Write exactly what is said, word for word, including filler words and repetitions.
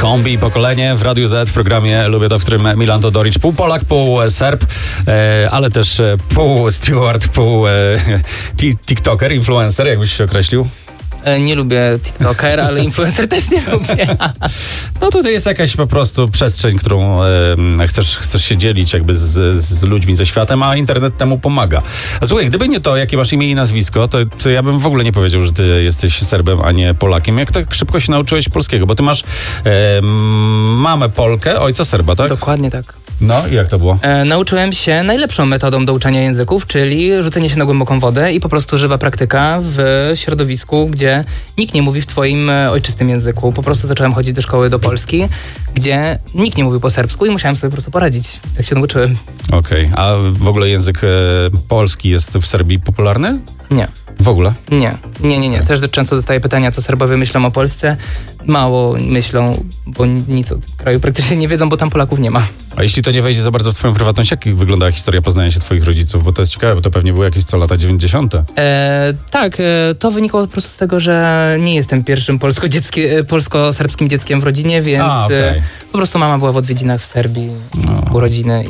Kombi pokolenie w Radiu Z w programie Lubię to, w którym Milan Todorić, pół Polak, pół Serb, e, ale też e, pół steward, pół e, tiktoker, influencer, jakbyś się określił. Nie lubię TikToker, ale influencer też nie lubię. No tutaj jest jakaś po prostu przestrzeń, którą e, chcesz, chcesz się dzielić jakby z, z ludźmi, ze światem, a internet temu pomaga. A słuchaj, gdyby nie to, jakie masz imię i nazwisko, to, to ja bym w ogóle nie powiedział, że ty jesteś Serbem, a nie Polakiem. Jak tak szybko się nauczyłeś polskiego? Bo ty masz e, mamę Polkę, ojca Serba, tak? Dokładnie tak. No i jak to było? E, nauczyłem się najlepszą metodą do uczenia języków, czyli rzucenie się na głęboką wodę i po prostu żywa praktyka w środowisku, gdzie nikt nie mówi w twoim ojczystym języku. Po prostu zacząłem chodzić do szkoły do Polski, gdzie nikt nie mówił po serbsku i musiałem sobie po prostu poradzić. Tak się nauczyłem. Okej, okay. A w ogóle język e, polski jest w Serbii popularny? Nie. W ogóle? Nie, nie, nie, nie. Też często dostaję pytania, co Serbowie myślą o Polsce. Mało myślą, bo nic o tym kraju praktycznie nie wiedzą, bo tam Polaków nie ma. A jeśli to nie wejdzie za bardzo w twoją prywatność, jak wyglądała historia poznania się twoich rodziców? Bo to jest ciekawe, bo to pewnie były jakieś co lata dziewięćdziesiąte. E, tak, e, to wynikało po prostu z tego, że nie jestem pierwszym polsko-dzieckie, polsko-serbskim dzieckiem w rodzinie, więc A, okay. e, po prostu mama była w odwiedzinach w Serbii, no. urodziny.